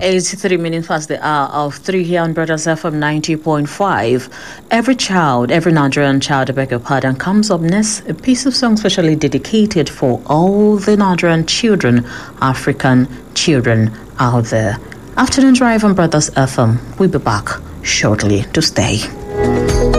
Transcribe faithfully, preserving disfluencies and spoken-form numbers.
eighty-three minutes past the hour of three here on Brothers F M ninety point five. Every child, every Nigerian child, I beg your pardon, comes up next. A piece of song specially dedicated for all the Nigerian children, African children out there. Afternoon Drive on Brothers F M. We'll be back shortly to stay.